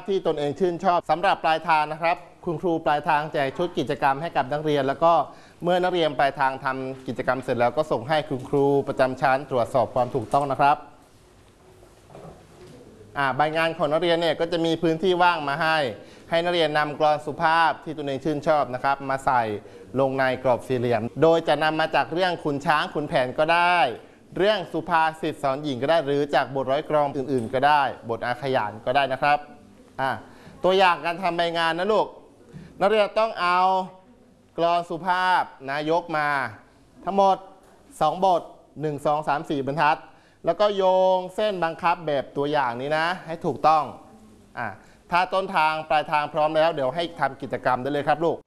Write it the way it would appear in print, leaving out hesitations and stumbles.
ที่ตนเองชื่นชอบสำหรับปลายทางนะครับคุณครูปลายทางแจกชุดกิจกรรมให้กับนักเรียนแล้วก็เมื่อนักเรียนปลายทางทำกิจกรรมเสร็จแล้วก็ส่งให้คุณครูประจำชั้นตรวจสอบความถูกต้องนะครับใบงานของนักเรียนเนี่ยก็จะมีพื้นที่ว่างมาให้นักเรียนนำกลอนสุภาพที่ตนเองชื่นชอบนะครับมาใส่ลงในกรอบสี่เหลี่ยมโดยจะนำมาจากเรื่องขุนช้างขุนแผนก็ได้เรื่องสุภาษิตสอนหญิงก็ได้หรือจากบทร้อยกลอนอื่นๆก็ได้บทอาขยานก็ได้นะครับตัวอย่างการทำใบงานนะลูกนักเรียนต้องเอากลอนสุภาพนะยกมาทั้งหมด2บท1 2 3 4บรรทัดแล้วก็โยงเส้นบังคับแบบตัวอย่างนี้นะให้ถูกต้องถ้าต้นทางปลายทางพร้อมแล้วเดี๋ยวให้ทำกิจกรรมได้เลยครับลูก